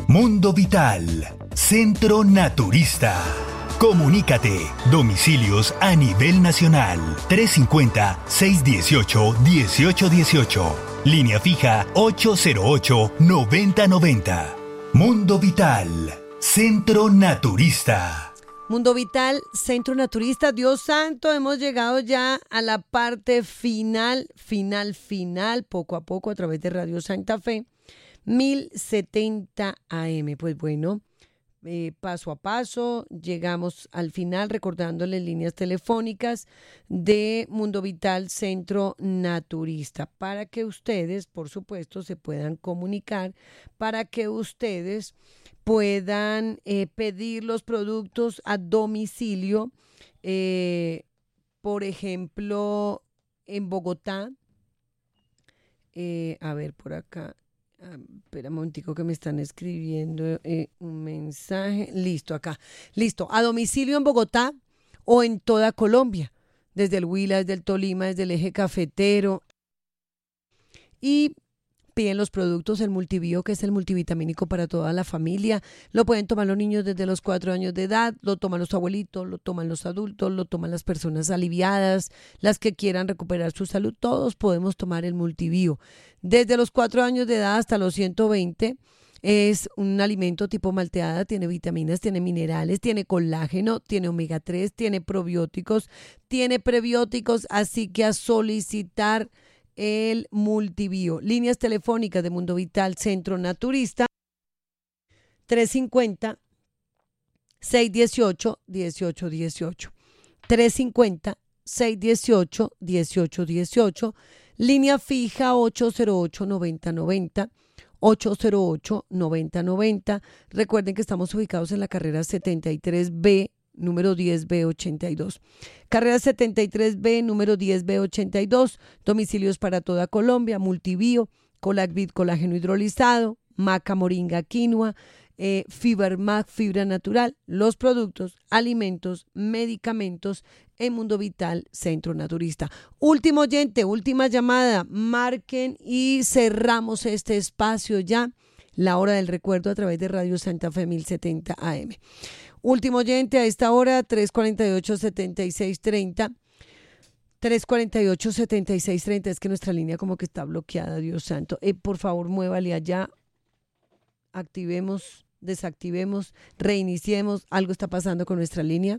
Mundo Vital, Centro Naturista. Comunícate. Domicilios a nivel nacional. 350-618-1818. Línea fija 808-9090. Mundo Vital, Centro Naturista. Mundo Vital, Centro Naturista. Dios santo, hemos llegado ya a la parte final, poco a poco, a través de Radio Santa Fe, 1070 AM. Pues bueno, paso a paso, llegamos al final recordándoles líneas telefónicas de Mundo Vital Centro Naturista para que ustedes, por supuesto, se puedan comunicar, para que ustedes puedan pedir los productos a domicilio, por ejemplo, en Bogotá, a ver por acá. Espera un momentico que me están escribiendo un mensaje. Listo, acá. Listo. A domicilio en Bogotá o en toda Colombia. Desde el Huila, desde el Tolima, desde el eje cafetero. Y piden los productos, el Multivío, que es el multivitamínico para toda la familia. Lo pueden tomar los niños desde los 4 años de edad, lo toman los abuelitos, lo toman los adultos, lo toman las personas aliviadas, las que quieran recuperar su salud. Todos podemos tomar el Multivío. Desde los 4 años de edad hasta los 120, es un alimento tipo malteada, tiene vitaminas, tiene minerales, tiene colágeno, tiene omega 3, tiene probióticos, tiene prebióticos, así que a solicitar el Multivío. Líneas telefónicas de Mundo Vital Centro Naturista 350-618-1818 350-618-1818. Línea fija 808-9090 808-9090. Recuerden que estamos ubicados en la carrera 73B número 10B82. Carrera 73B, número 10B82. Domicilios para toda Colombia. Multivío, Colagvid, colágeno hidrolizado, maca, moringa, quinoa, Fibermac, fibra natural. Los productos, alimentos, medicamentos en Mundo Vital Centro Naturista. Último oyente, última llamada. Marquen y cerramos este espacio ya. La hora del recuerdo a través de Radio Santa Fe 1070 AM. Último oyente a esta hora, 348-7630. 348-7630. Es que nuestra línea como que está bloqueada, Dios santo. Por favor, muévale allá. Activemos, desactivemos, reiniciemos. Algo está pasando con nuestra línea.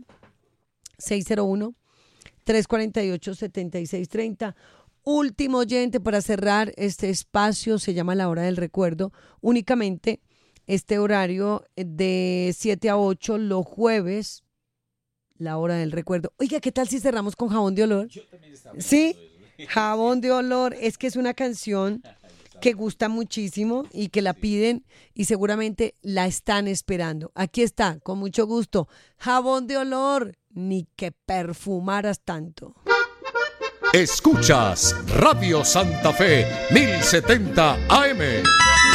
601-348-7630. Último oyente para cerrar este espacio. Se llama La Hora del Recuerdo. Únicamente este horario de 7 a 8 los jueves, La Hora del Recuerdo. Oiga, ¿qué tal si cerramos con Jabón de Olor? Yo también estaba Sí, Jabón de Olor. Es que es una canción que gusta muchísimo y que la piden y seguramente la están esperando. Aquí está, con mucho gusto. Jabón de Olor, ni que perfumaras tanto. Escuchas Radio Santa Fe 1070 AM.